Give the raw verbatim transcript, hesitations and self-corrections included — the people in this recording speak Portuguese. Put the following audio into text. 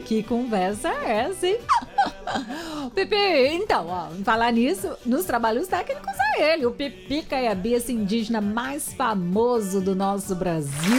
Que conversa é essa, hein? Pepe, então, ó, falar nisso, nos trabalhos técnicos é ele, o Pipi Caiabi, esse indígena mais famoso do nosso Brasil.